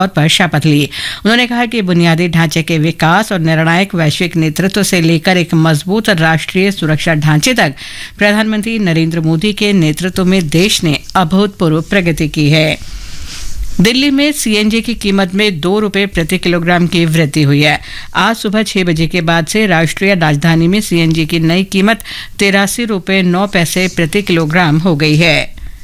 पर शपथ ली। उन्होंने कहा कि बुनियादी ढांचे के विकास और निर्णायक वैश्विक नेतृत्व से लेकर एक मजबूत राष्ट्रीय सुरक्षा ढांचे तक प्रधानमंत्री नरेंद्र मोदी के नेतृत्व में देश ने अभूतपूर्व प्रगति की है। दिल्ली में सीएनजी की कीमत में 2 रुपये प्रति किलोग्राम की वृद्धि हुई है। आज सुबह 6 बजे के बाद से राष्ट्रीय राजधानी में सीएनजी की नई कीमत 83 रुपये 9 पैसे प्रति किलोग्राम हो गई है।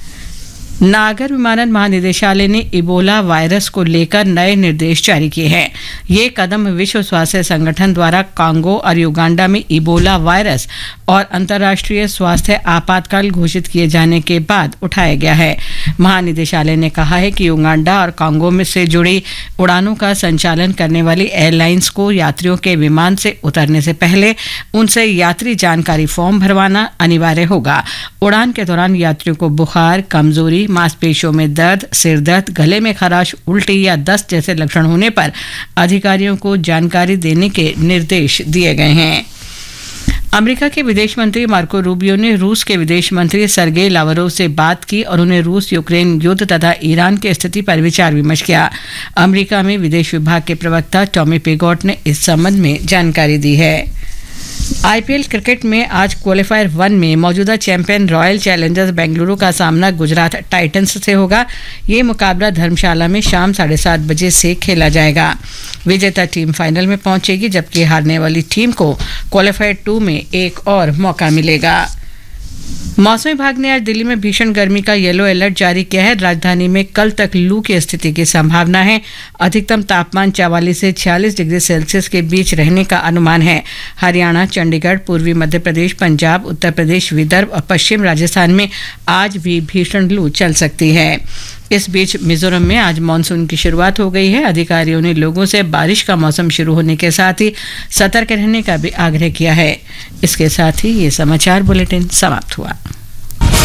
नागर विमानन महानिदेशालय ने इबोला वायरस को लेकर नए निर्देश जारी किए हैं। ये कदम विश्व स्वास्थ्य संगठन द्वारा कांगो और युगांडा में इबोला वायरस और अंतर्राष्ट्रीय स्वास्थ्य आपातकाल घोषित किए जाने के बाद उठाया गया है। महानिदेशालय ने कहा है कि युगांडा और कांगो में से जुड़ी उड़ानों का संचालन करने वाली एयरलाइंस को यात्रियों के विमान से उतरने से पहले उनसे यात्री जानकारी फॉर्म भरवाना अनिवार्य होगा। उड़ान के दौरान यात्रियों को बुखार, कमजोरी, मांसपेशियों में दर्द, सिर दर्द, गले में खराश, उल्टी या दस्त जैसे लक्षण होने पर अधिकारियों को जानकारी देने के निर्देश दिए गए हैं। अमेरिका के विदेश मंत्री मार्को रूबियो ने रूस के विदेश मंत्री सर्गेई लावरोव से बात की और उन्हें रूस यूक्रेन युद्ध तथा ईरान की स्थिति पर विचार विमर्श किया। अमेरिका में विदेश विभाग के प्रवक्ता टॉमी पिगोट ने इस संबंध में जानकारी दी है। आईपीएल क्रिकेट में आज क्वालिफायर 1 में मौजूदा चैंपियन रॉयल चैलेंजर्स बेंगलुरु का सामना गुजरात टाइटंस से होगा। ये मुकाबला धर्मशाला में शाम 7:30 बजे से खेला जाएगा। विजेता टीम फाइनल में पहुंचेगी, जबकि हारने वाली टीम को क्वालिफायर 2 में एक और मौका मिलेगा। मौसम विभाग ने आज दिल्ली में भीषण गर्मी का येलो अलर्ट जारी किया है। राजधानी में कल तक लू की स्थिति की संभावना है। अधिकतम तापमान 44 से 46 डिग्री सेल्सियस के बीच रहने का अनुमान है। हरियाणा, चंडीगढ़, पूर्वी मध्य प्रदेश, पंजाब, उत्तर प्रदेश, विदर्भ और पश्चिम राजस्थान में आज भी भीषण लू चल सकती है। इस बीच मिजोरम में आज मानसून की शुरुआत हो गई है। अधिकारियों ने लोगों से बारिश का मौसम शुरू होने के साथ ही सतर्क रहने का भी आग्रह किया है। इसके साथ ही ये समाचार बुलेटिन समाप्त हुआ।